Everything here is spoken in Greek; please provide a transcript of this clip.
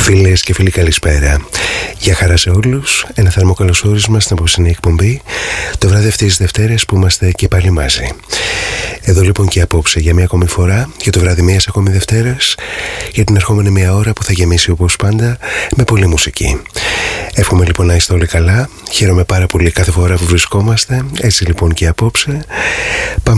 Φίλες και φίλοι, καλησπέρα. Γεια χαρά σε όλους. Ένα θερμό καλωσόρισμα στην απόψινή εκπομπή. Το βράδυ αυτής της Δευτέρας που είμαστε και πάλι μαζί. Εδώ λοιπόν και απόψε για μια ακόμη φορά, για το βράδυ μιας ακόμη Δευτέρας, για την ερχόμενη μια ώρα που θα γεμίσει όπως πάντα με πολλή μουσική. Εύχομαι λοιπόν να είστε όλοι καλά. Χαίρομαι πάρα πολύ κάθε φορά που βρισκόμαστε. Έτσι λοιπόν και απόψε. Πάμε